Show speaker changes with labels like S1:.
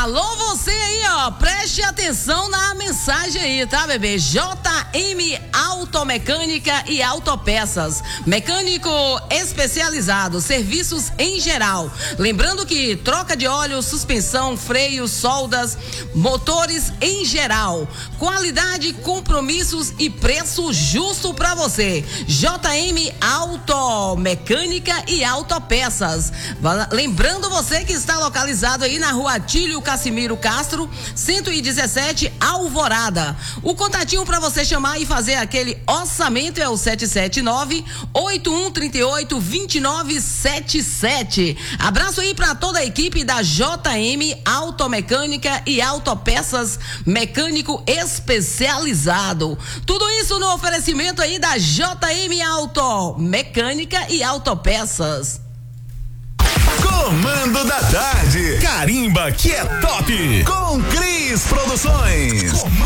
S1: Alô, você aí, ó, preste atenção na mensagem aí, tá, bebê? JM Automecânica e Autopeças, mecânico especializado, serviços em geral. Lembrando que troca de óleo, suspensão, freio, soldas, motores em geral. Qualidade, compromissos e preço justo pra você. JM Automecânica e Autopeças. Lembrando você que está localizado aí na rua Atílio Cassimiro Castro, 117 Alvorada. O contatinho para você chamar e fazer aquele orçamento é o 779-8138-2977. Abraço aí para toda a equipe da JM Automecânica e Autopeças, mecânico especializado. Tudo isso no oferecimento aí da JM Automecânica e Autopeças.
S2: Comando da tarde. Carimba que é top. Com Cris Produções.